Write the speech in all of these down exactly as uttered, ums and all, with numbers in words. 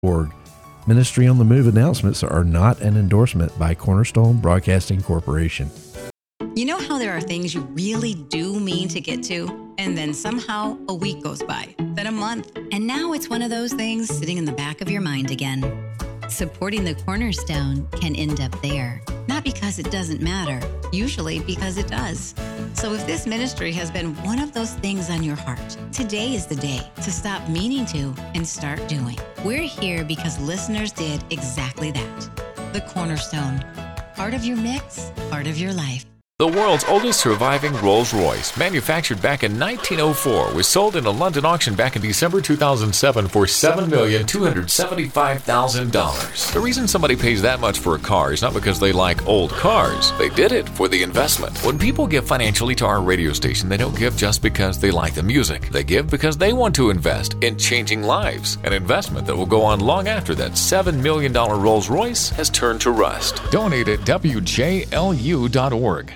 org. Ministry on the Move announcements are not an endorsement by Cornerstone Broadcasting Corporation. You know how there are things you really do mean to get to, and then somehow a week goes by, then a month, and now it's one of those things sitting in the back of your mind again. Supporting the Cornerstone can end up there, not because it doesn't matter, usually because it does. So if this ministry has been one of those things on your heart, today is the day to stop meaning to and start doing. We're here because listeners did exactly that. The Cornerstone, part of your mix, part of your life. The world's oldest surviving Rolls-Royce, manufactured back in nineteen oh four, was sold in a London auction back in December two thousand seven for seven million two hundred seventy-five thousand dollars. The reason somebody pays that much for a car is not because they like old cars. They did it for the investment. When people give financially to our radio station, they don't give just because they like the music. They give because they want to invest in changing lives, an investment that will go on long after that seven million dollars Rolls-Royce has turned to rust. Donate at W J L U dot org.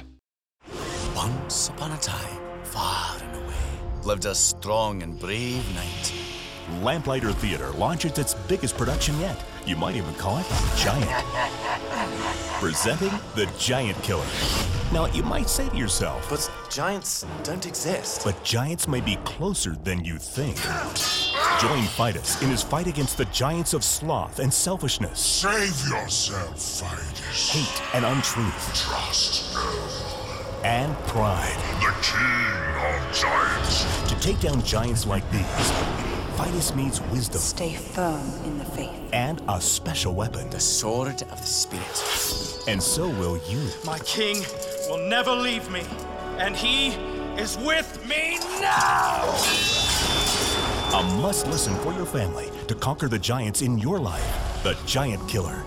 Once upon a time, far and away, lived a strong and brave knight. Lamplighter Theater launches its biggest production yet. You might even call it Giant. Presenting The Giant Killer. Now, you might say to yourself, But giants don't exist. but giants may be closer than you think. Join Fidus in his fight against the giants of sloth and selfishness, Save yourself, Fidus. hate and untruth, Trust no one. and pride. The king of giants. To take down giants like these, Fidus needs wisdom Stay firm in the faith. and a special weapon. The sword of the spirit. And so will you. My king will never leave me, and he is with me now! A must-listen for your family to conquer the giants in your life. The Giant Killer.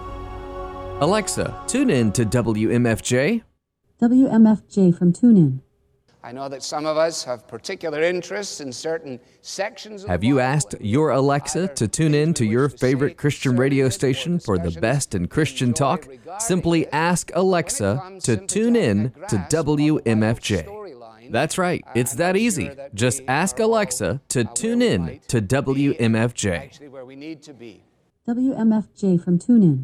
Alexa, tune in to W M F J. W M F J from TuneIn. I know that some of us have particular interests in certain sections of Have the you Bible. asked your Alexa to tune in to your favorite Christian radio station for the best in Christian talk? Simply ask Alexa to tune in to W M F J. That's right, it's that easy. Just ask Alexa to tune in to W M F J. Actually where we need to be. W M F J from TuneIn.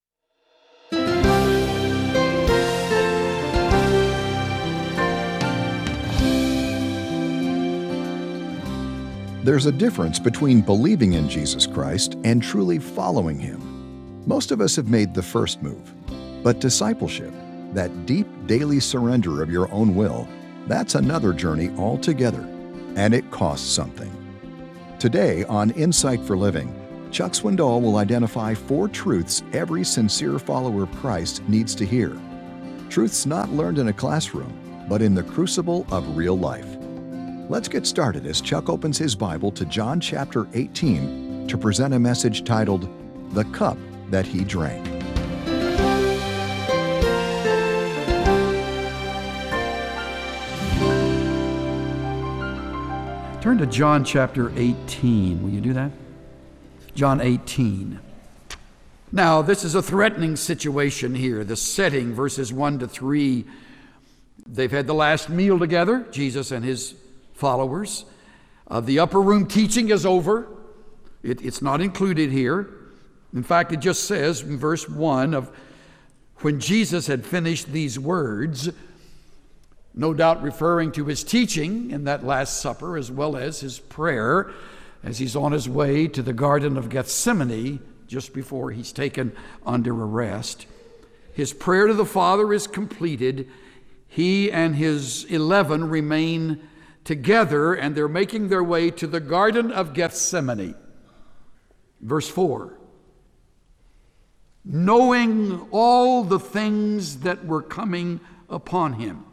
There's a difference between believing in Jesus Christ and truly following Him. Most of us have made the first move. But discipleship, that deep daily surrender of your own will, that's another journey altogether, and it costs something. Today on Insight for Living, Chuck Swindoll will identify four truths every sincere follower of Christ needs to hear. Truths not learned in a classroom, but in the crucible of real life. Let's get started as Chuck opens his Bible to John chapter eighteen to present a message titled, The Cup That He Drank. Turn to John chapter eighteen. Will you do that? John eighteen. Now, this is a threatening situation here. The setting, verses one to three, they've had the last meal together, Jesus and his followers. Uh, the upper room teaching is over. It, it's not included here. In fact, it just says in verse one of when Jesus had finished these words, no doubt referring to his teaching in that Last Supper as well as his prayer as he's on his way to the Garden of Gethsemane just before he's taken under arrest. His prayer to the Father is completed. He and his eleven remain together, and they're making their way to the Garden of Gethsemane. Verse four. Knowing all the things that were coming upon him.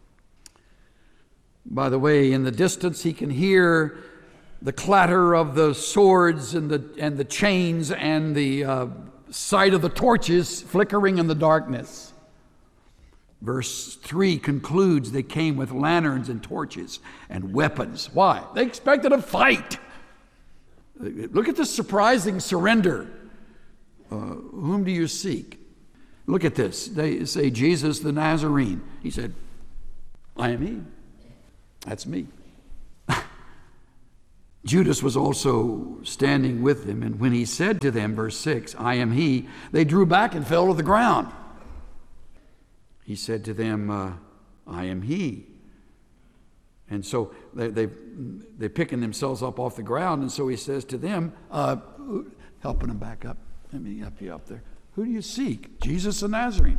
By the way, in the distance he can hear the clatter of the swords and the and the chains and the uh, sight of the torches flickering in the darkness. Verse three concludes they came with lanterns and torches and weapons. Why? They expected a fight. Look at this surprising surrender. Uh, whom do you seek? Look at this. They say, Jesus the Nazarene. He said, I am he. That's me. Judas was also standing with them, and when he said to them, verse six, I am he, they drew back and fell to the ground. He said to them, uh, I am he. And so they, they, they're picking themselves up off the ground, and so he says to them, uh, helping them back up, let me help you up there. Who do you seek? Jesus the Nazarene.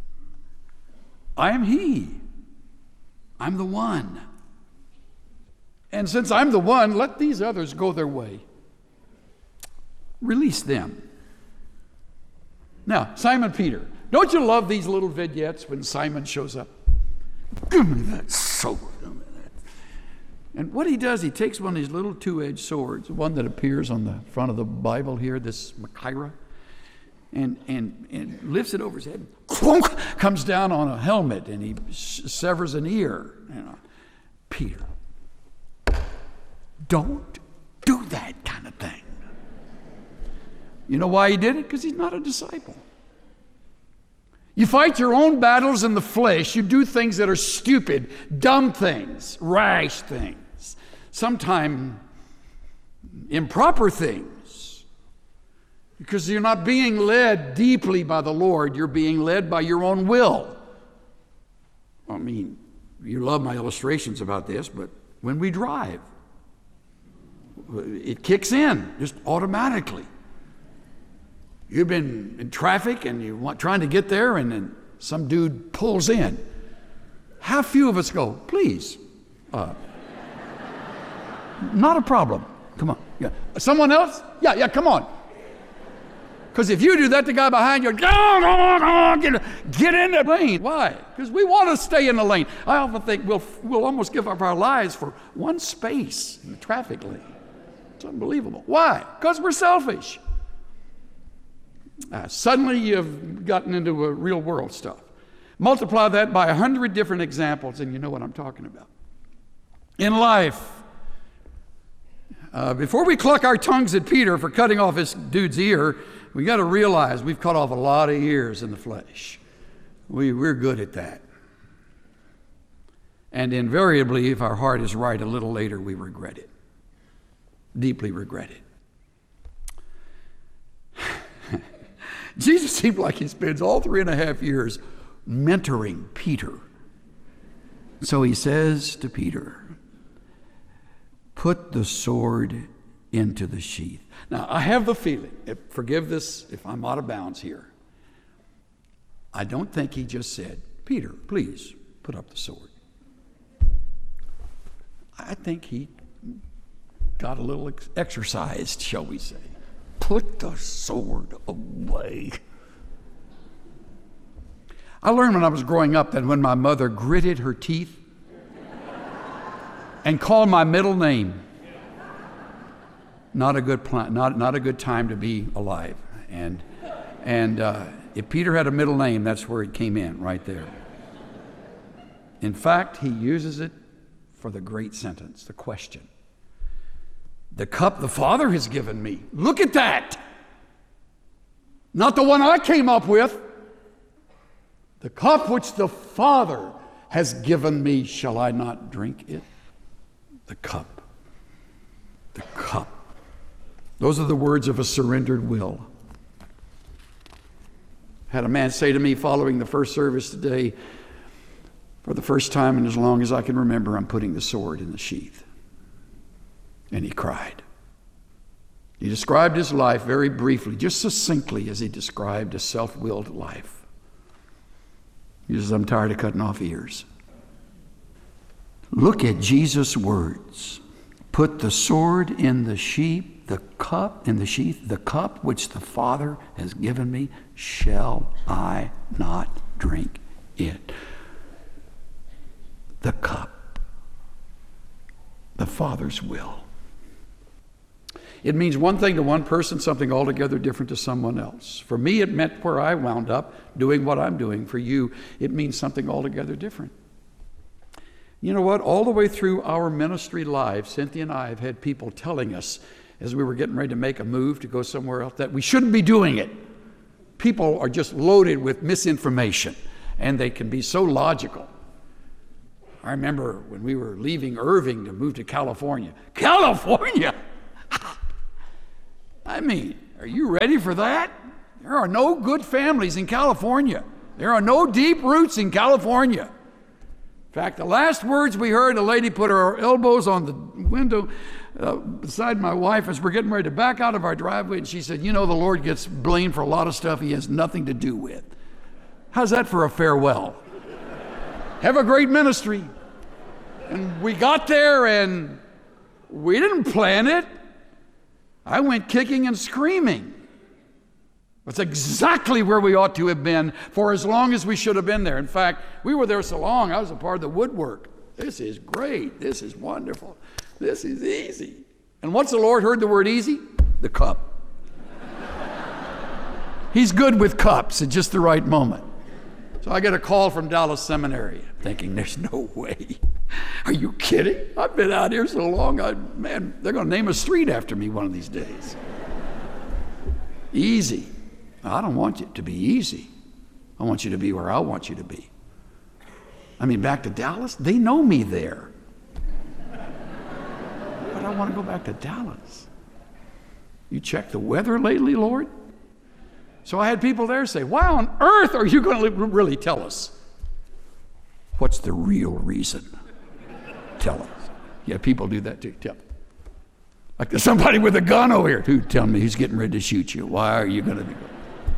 I am he. I'm the one. And since I'm the one, let these others go their way. Release them. Now, Simon Peter. Don't you love these little vignettes when Simon shows up? Give me that sword. And what he does, he takes one of these little two-edged swords, one that appears on the front of the Bible here, this Machaira, and, and, and lifts it over his head, clunk, comes down on a helmet, and he severs an ear. You know, Peter, don't do that kind of thing. You know why he did it? Because he's not a disciple. You fight your own battles in the flesh. You do things that are stupid, dumb things, rash things, sometimes improper things. Because you're not being led deeply by the Lord. You're being led by your own will. I mean, you love my illustrations about this, but when we drive, it kicks in just automatically. You've been in traffic and you want trying to get there, and then some dude pulls in. How few of us go, please? Uh, not a problem. Come on. Yeah. Someone else? Yeah, yeah, come on. Because if you do that, the guy behind you, go, go, go, get, get in the lane. Why? Because we want to stay in the lane. I often think we'll, we'll almost give up our lives for one space in the traffic lane. It's unbelievable. Why? Because we're selfish. Uh, suddenly you've gotten into a real world stuff. Multiply that by a hundred different examples and you know what I'm talking about. In life, uh, before we cluck our tongues at Peter for cutting off this dude's ear, we got to realize we've cut off a lot of ears in the flesh. We, we're good at that. And invariably, if our heart is right, a little later we regret it. Deeply regret it. Jesus seemed like he spends all three and a half years mentoring Peter. So he says to Peter, put the sword into the sheath. Now, I have the feeling, if, forgive this if I'm out of bounds here, I don't think he just said, Peter, please put up the sword. I think he got a little ex- exercised, shall we say. Put the sword away. I learned when I was growing up that when my mother gritted her teeth and called my middle name, not a good plan, not, not a good time to be alive. And, and uh, if Peter had a middle name, that's where it came in, right there. In fact, he uses it for the great sentence, the question. The cup the Father has given me. Look at that. Not the one I came up with. The cup which the Father has given me, shall I not drink it? The cup. The cup. Those are the words of a surrendered will. Had a man say to me following the first service today, for the first time in as long as I can remember, I'm putting the sword in the sheath. And he cried. He described his life very briefly, just succinctly as he described a self-willed life. He says, I'm tired of cutting off ears. Look at Jesus' words. Put the sword in the sheath, the cup in the sheath, the cup which the Father has given me, shall I not drink it? The cup. The Father's will. It means one thing to one person, something altogether different to someone else. For me, it meant where I wound up doing what I'm doing. For you, it means something altogether different. You know what? All the way through our ministry lives, Cynthia and I have had people telling us as we were getting ready to make a move to go somewhere else that we shouldn't be doing it. People are just loaded with misinformation, and they can be so logical. I remember when we were leaving Irving to move to California. California? I mean, are you ready for that? There are no good families in California. There are no deep roots in California. In fact, the last words we heard, a lady put her elbows on the window uh, beside my wife as we're getting ready to back out of our driveway, and she said, you know, the Lord gets blamed for a lot of stuff he has nothing to do with. How's that for a farewell? Have a great ministry. And we got there, and we didn't plan it. I went kicking and screaming. That's exactly where we ought to have been for as long as we should have been there. In fact, we were there so long, I was a part of the woodwork. This is great. This is wonderful. This is easy. And once the Lord heard the word easy, the cup. He's good with cups at just the right moment. So I get a call from Dallas Seminary, thinking, there's no way. Are you kidding? I've been out here so long, I, man, they're going to name a street after me one of these days. Easy. I don't want it to be easy. I want you to be where I want you to be. I mean, back to Dallas? They know me there. But I want to go back to Dallas. You checked the weather lately, Lord? So I had people there say, why on earth are you going to really tell us? What's the real reason? Tell us. Yeah, people do that too. Tell. Like there's somebody with a gun over here. Who tell me he's getting ready to shoot you? Why are you going to be going?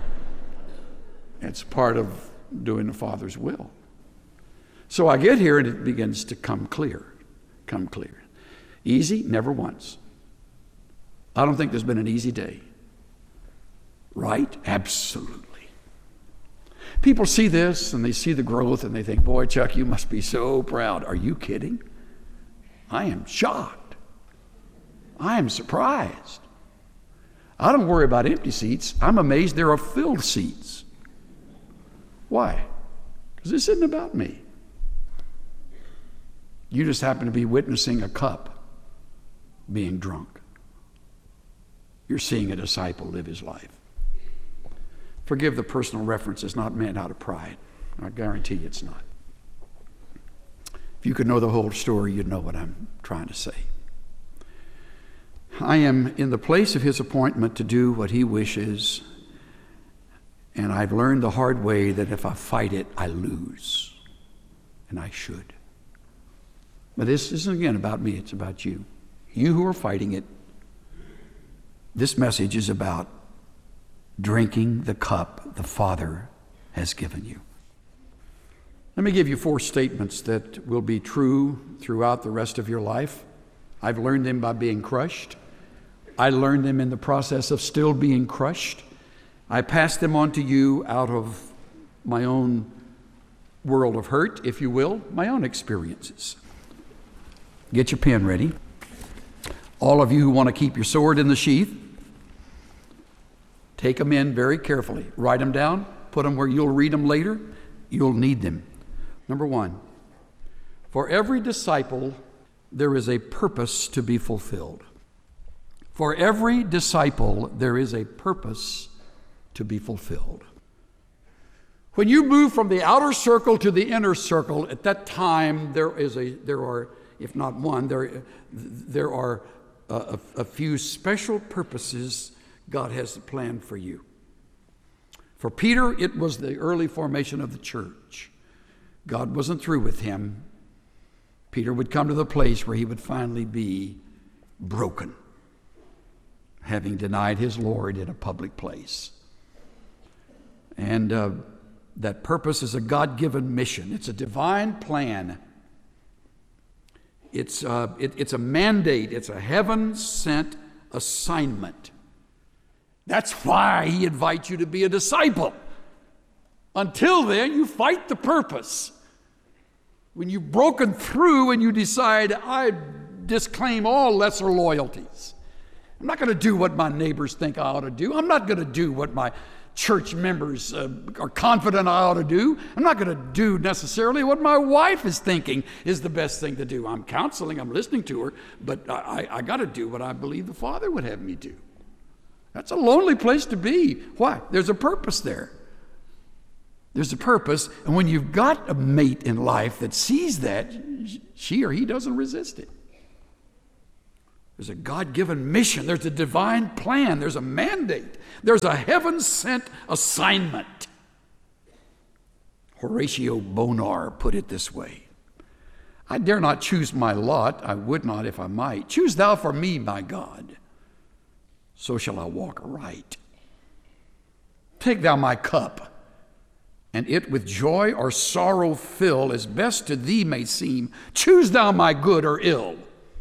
It's part of doing the Father's will. So I get here and it begins to come clear. Come clear. Easy? Never once. I don't think there's been an easy day. Right? Absolutely. People see this and they see the growth and they think, boy, Chuck, you must be so proud. Are you kidding? I am shocked. I am surprised. I don't worry about empty seats. I'm amazed there are filled seats. Why? Because this isn't about me. You just happen to be witnessing a cup being drunk. You're seeing a disciple live his life. Forgive the personal reference. It's not meant out of pride. I guarantee you it's not. If you could know the whole story, you'd know what I'm trying to say. I am in the place of his appointment to do what he wishes, and I've learned the hard way that if I fight it, I lose, and I should. But this isn't, again, about me. It's about you. You who are fighting it. This message is about drinking the cup the Father has given you. Let me give you four statements that will be true throughout the rest of your life. I've learned them by being crushed. I learned them in the process of still being crushed. I pass them on to you out of my own world of hurt, if you will, my own experiences. Get your pen ready. All of you who want to keep your sword in the sheath, take them in very carefully. Write them down. Put them where you'll read them later. You'll need them. Number one, for every disciple, there is a purpose to be fulfilled. For every disciple, there is a purpose to be fulfilled. When you move from the outer circle to the inner circle, at that time there is a there are, if not one, there there are a, a few special purposes God has planned for you. For Peter, it was the early formation of the church. God wasn't through with him. Peter would come to the place where he would finally be broken, having denied his Lord in a public place. And uh, that purpose is a God-given mission. It's a divine plan. It's, uh, it, it's a mandate. It's a heaven-sent assignment. That's why he invites you to be a disciple. Until then, you fight the purpose. When you've broken through and you decide, I disclaim all lesser loyalties. I'm not going to do what my neighbors think I ought to do. I'm not going to do what my church members uh, are confident I ought to do. I'm not going to do necessarily what my wife is thinking is the best thing to do. I'm counseling, I'm listening to her, but I, I, I got to do what I believe the Father would have me do. That's a lonely place to be. Why? There's a purpose there. There's a purpose, and when you've got a mate in life that sees that, she or he doesn't resist it. There's a God-given mission. There's a divine plan. There's a mandate. There's a heaven-sent assignment. Horatio Bonar put it this way: I dare not choose my lot, I would not if I might. Choose thou for me, my God, so shall I walk aright. Take thou my cup, and it with joy or sorrow fill, as best to thee may seem. Choose thou my good or ill.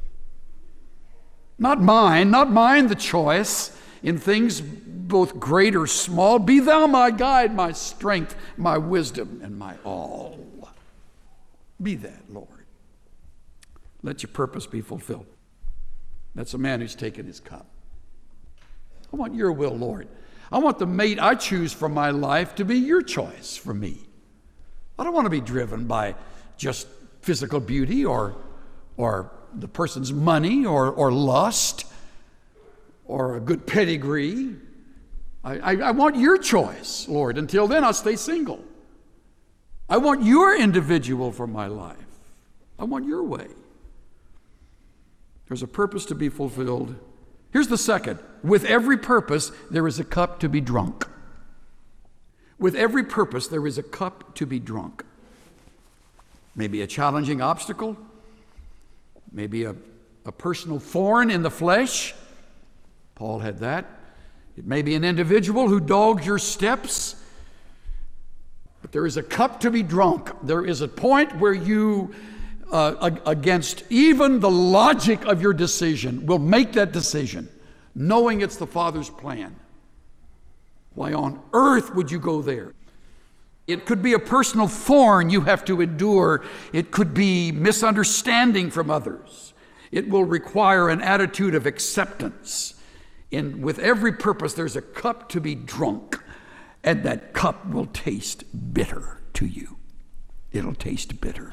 Not mine, not mine the choice, in things both great or small. Be thou my guide, my strength, my wisdom, and my all. Be that, Lord. Let your purpose be fulfilled. That's a man who's taken his cup. I want your will, Lord. I want the mate I choose for my life to be your choice for me. I don't want to be driven by just physical beauty or, or the person's money or, or lust or a good pedigree. I, I, I want your choice, Lord. Until then, I'll stay single. I want your individual for my life. I want your way. There's a purpose to be fulfilled. Here's the second. With every purpose, there is a cup to be drunk. With every purpose, there is a cup to be drunk. Maybe a challenging obstacle, maybe a, a personal thorn in the flesh. Paul had that. It may be an individual who dogs your steps. But there is a cup to be drunk. There is a point where you, uh, against even the logic of your decision, will make that decision, knowing it's the Father's plan. Why on earth would you go there? It could be a personal thorn you have to endure. It could be misunderstanding from others. It will require an attitude of acceptance. And with every purpose, there's a cup to be drunk, and that cup will taste bitter to you. It'll taste bitter.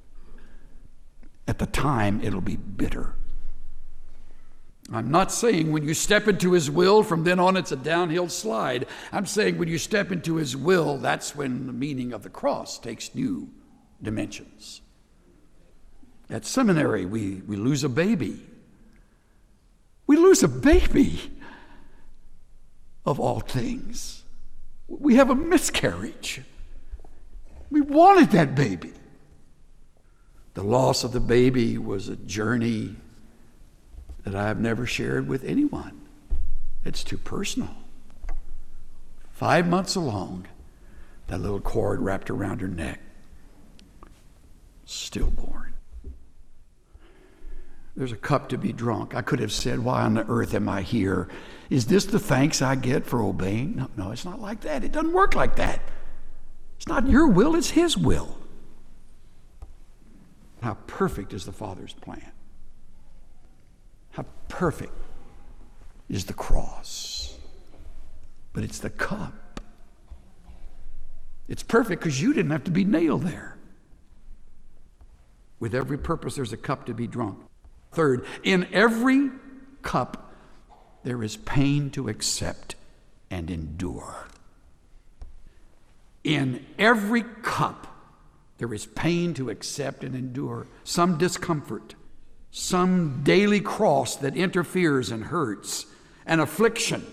At the time, it'll be bitter. I'm not saying when you step into His will, from then on it's a downhill slide. I'm saying when you step into His will, that's when the meaning of the cross takes new dimensions. At seminary, we, we lose a baby. We lose a baby, of all things. We have a miscarriage. We wanted that baby. The loss of the baby was a journey that I have never shared with anyone. It's too personal. Five months along, that little cord wrapped around her neck, stillborn. There's a cup to be drunk. I could have said, why on the earth am I here? Is this the thanks I get for obeying? No, no, it's not like that. It doesn't work like that. It's not your will, it's His will. How perfect is the Father's plan. How perfect is the cross. But it's the cup. It's perfect because you didn't have to be nailed there. With every purpose, there's a cup to be drunk. Third, in every cup, there is pain to accept and endure. In every cup, there is pain to accept and endure. Some discomfort, some daily cross that interferes and hurts, an affliction,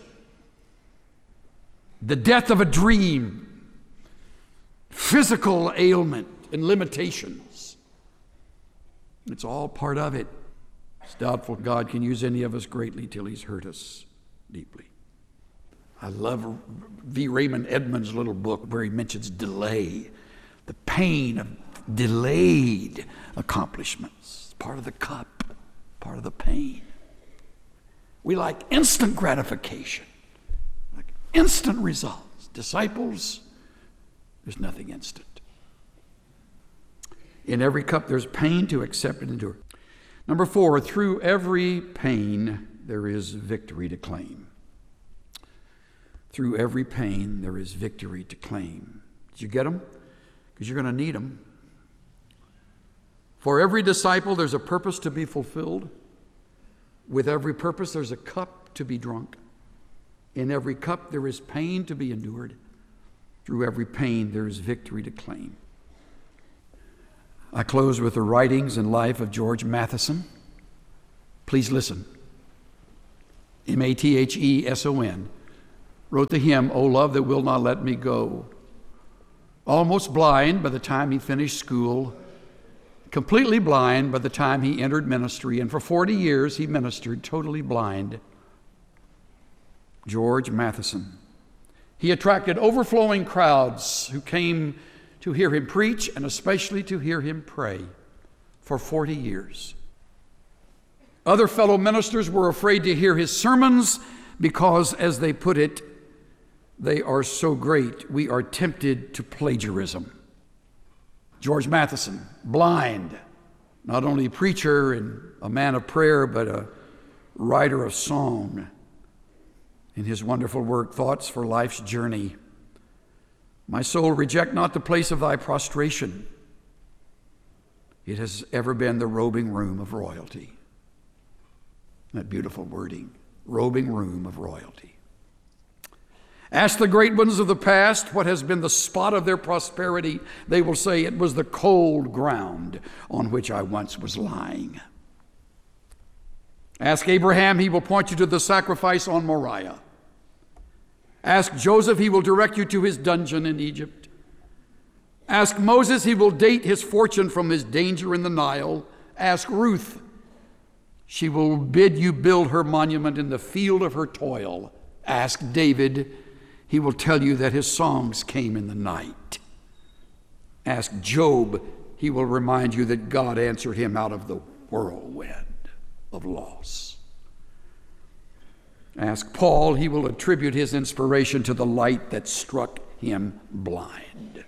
the death of a dream, physical ailment and limitations. It's all part of it. It's doubtful God can use any of us greatly till He's hurt us deeply. I love V. Raymond Edmonds' little book where he mentions delay, the pain of delayed accomplishments. Part of the cup, part of the pain. We like instant gratification, like instant results. Disciples, there's nothing instant. In every cup, there's pain to accept and endure. Number four, through every pain, there is victory to claim. Through every pain, there is victory to claim. Did you get them? Because you're going to need them. For every disciple, there's a purpose to be fulfilled. With every purpose, there's a cup to be drunk. In every cup, there is pain to be endured. Through every pain, there is victory to claim. I close with the writings and life of George Matheson. Please listen. M A T H E S O N wrote the hymn, "O Love That Will Not Let Me Go." Almost blind by the time he finished school, completely blind by the time he entered ministry, and for forty years he ministered totally blind. George Matheson. He attracted overflowing crowds who came to hear him preach and especially to hear him pray for forty years. Other fellow ministers were afraid to hear his sermons because, as they put it, they are so great, we are tempted to plagiarism. George Matheson, blind, not only preacher and a man of prayer, but a writer of song. In his wonderful work, Thoughts for Life's Journey, "My soul, reject not the place of thy prostration. It has ever been the robing room of royalty." That beautiful wording, robing room of royalty. Ask the great ones of the past what has been the spot of their prosperity. They will say, "It was the cold ground on which I once was lying." Ask Abraham, he will point you to the sacrifice on Moriah. Ask Joseph, he will direct you to his dungeon in Egypt. Ask Moses, he will date his fortune from his danger in the Nile. Ask Ruth, she will bid you build her monument in the field of her toil. Ask David, he will tell you that his songs came in the night. Ask Job, he will remind you that God answered him out of the whirlwind of loss. Ask Paul, he will attribute his inspiration to the light that struck him blind.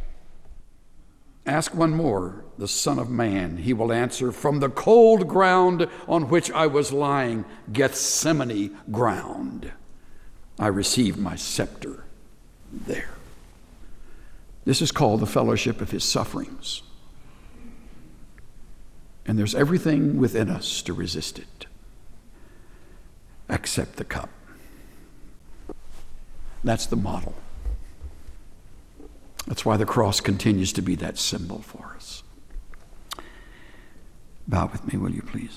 Ask one more, the Son of Man, he will answer, "From the cold ground on which I was lying, Gethsemane ground, I received my scepter there." This is called the fellowship of his sufferings. And there's everything within us to resist it, except the cup. That's the model. That's why the cross continues to be that symbol for us. Bow with me, will you please?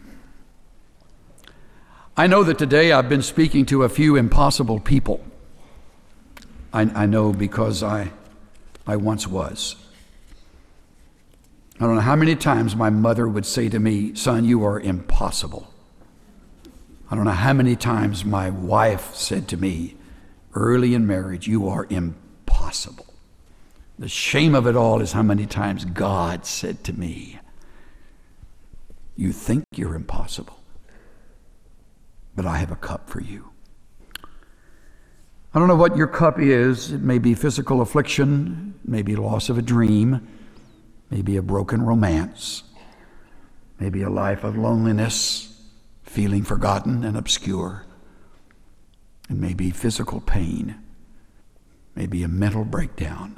I know that today I've been speaking to a few impossible people. I, I know because I, I once was. I don't know how many times my mother would say to me, "Son, you are impossible." I don't know how many times my wife said to me early in marriage, "You are impossible." The shame of it all is how many times God said to me, "You think you're impossible, but I have a cup for you." I don't know what your cup is. It may be physical affliction, it may be loss of a dream, maybe a broken romance, maybe a life of loneliness, feeling forgotten and obscure. It may be physical pain, maybe a mental breakdown,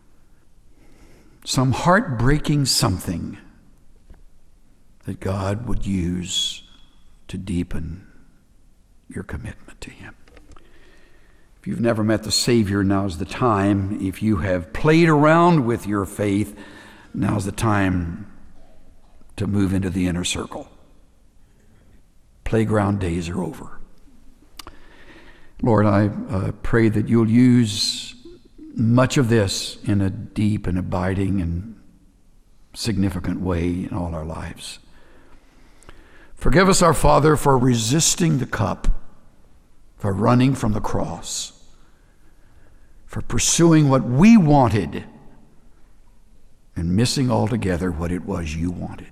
some heartbreaking something that God would use to deepen your commitment to Him. If you've never met the Savior, now's the time. If you have played around with your faith, now's the time to move into the inner circle. Playground days are over. Lord, I uh, pray that you'll use much of this in a deep and abiding and significant way in all our lives. Forgive us, our Father, for resisting the cup, for running from the cross, for pursuing what we wanted and missing altogether what it was you wanted.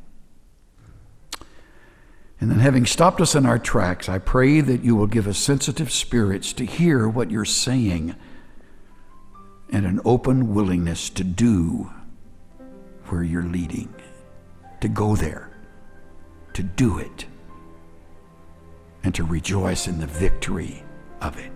And then, having stopped us in our tracks, I pray that you will give us sensitive spirits to hear what you're saying and an open willingness to do where you're leading, to go there, to do it, and to rejoice in the victory of it.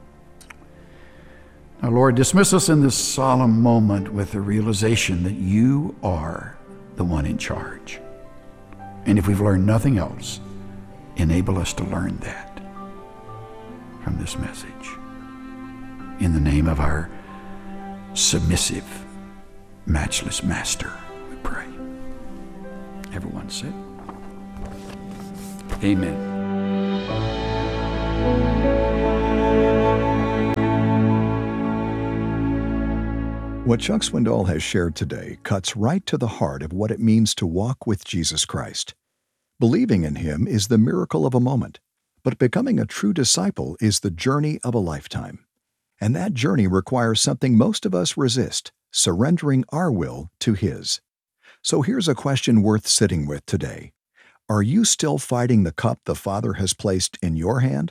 Now, Lord, dismiss us in this solemn moment with the realization that you are the one in charge. And if we've learned nothing else, enable us to learn that from this message. In the name of our submissive, matchless Master, we pray. Everyone said, amen. What Chuck Swindoll has shared today cuts right to the heart of what it means to walk with Jesus Christ. Believing in Him is the miracle of a moment, but becoming a true disciple is the journey of a lifetime. And that journey requires something most of us resist, surrendering our will to His. So here's a question worth sitting with today. Are you still fighting the cup the Father has placed in your hand?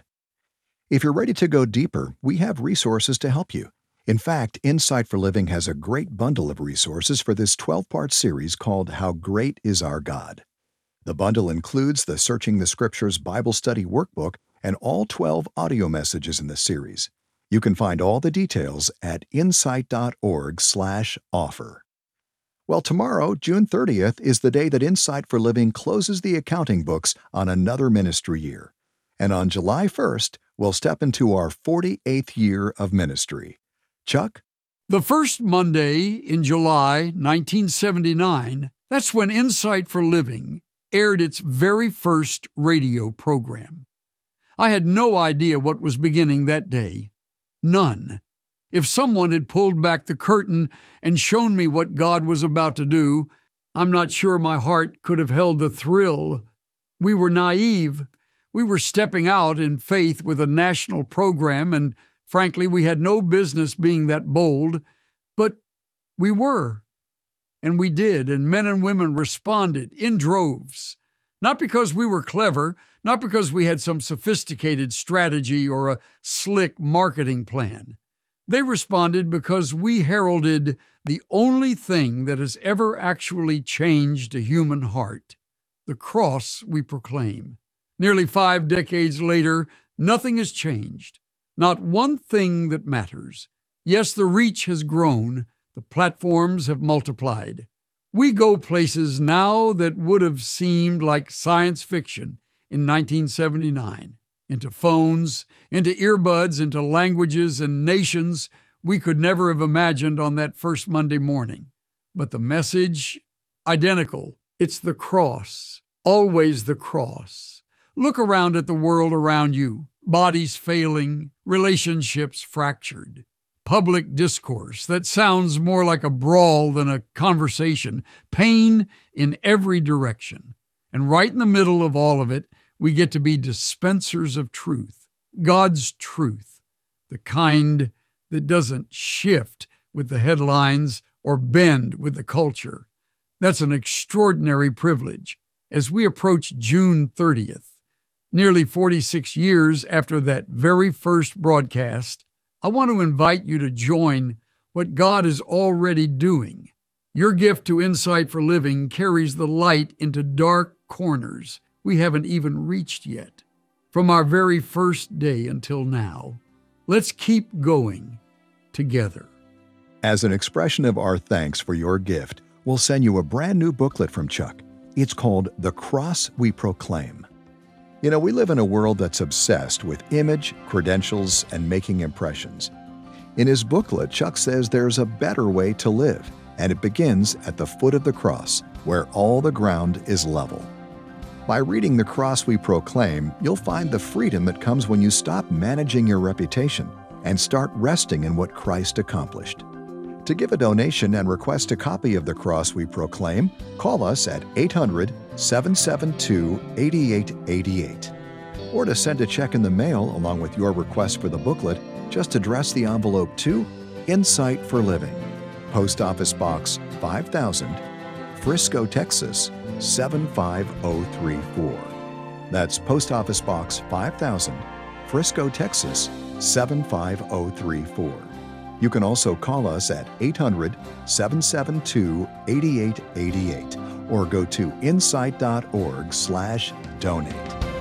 If you're ready to go deeper, we have resources to help you. In fact, Insight for Living has a great bundle of resources for this twelve-part series called How Great Is Our God. The bundle includes the Searching the Scriptures Bible Study Workbook and all twelve audio messages in the series. You can find all the details at insight.org slash offer. Well, tomorrow, June thirtieth, is the day that Insight for Living closes the accounting books on another ministry year. And on July first, we'll step into our forty-eighth year of ministry. Chuck? The first Monday in July nineteen seventy-nine, that's when Insight for Living aired its very first radio program. I had no idea what was beginning that day. None. If someone had pulled back the curtain and shown me what God was about to do, I'm not sure my heart could have held the thrill. We were naive. We were stepping out in faith with a national program, and frankly, we had no business being that bold, but we were. And we did, and men and women responded in droves. Not because we were clever, not because we had some sophisticated strategy or a slick marketing plan. They responded because we heralded the only thing that has ever actually changed a human heart, the cross we proclaim. Nearly five decades later, nothing has changed. Not one thing that matters. Yes, the reach has grown. The platforms have multiplied. We go places now that would have seemed like science fiction in nineteen seventy-nine. Into phones, into earbuds, into languages and nations we could never have imagined on that first Monday morning. But the message, identical. It's the cross. Always the cross. Look around at the world around you. Bodies failing, relationships fractured, public discourse that sounds more like a brawl than a conversation, pain in every direction. And right in the middle of all of it, we get to be dispensers of truth, God's truth, the kind that doesn't shift with the headlines or bend with the culture. That's an extraordinary privilege as we approach June thirtieth. Nearly forty-six years after that very first broadcast, I want to invite you to join what God is already doing. Your gift to Insight for Living carries the light into dark corners we haven't even reached yet. From our very first day until now, let's keep going together. As an expression of our thanks for your gift, we'll send you a brand new booklet from Chuck. It's called The Cross We Proclaim. You know, we live in a world that's obsessed with image, credentials, and making impressions. In his booklet, Chuck says there's a better way to live, and it begins at the foot of the cross, where all the ground is level. By reading The Cross We Proclaim, you'll find the freedom that comes when you stop managing your reputation and start resting in what Christ accomplished. To give a donation and request a copy of The Cross We Proclaim, call us at eight hundred, seven seven two, eight eight eight eight. Or to send a check in the mail along with your request for the booklet, just address the envelope to Insight for Living, Post Office Box five thousand, Frisco, Texas seven five zero three four. That's Post Office Box five thousand, Frisco, Texas seven five zero three four. You can also call us at eight hundred, seven seven two, eight eight eight eight or go to insight.org slash donate.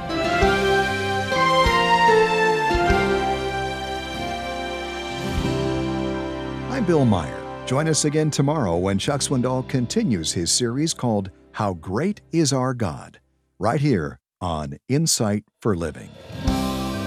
I'm Bill Meyer. Join us again tomorrow when Chuck Swindoll continues his series called How Great Is Our God, right here on Insight for Living.